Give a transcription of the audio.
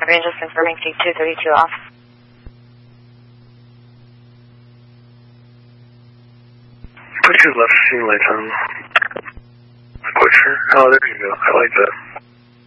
range is confirming C232 off. Put your left seat lights on. Not quite sure. Oh, there you go. I like that.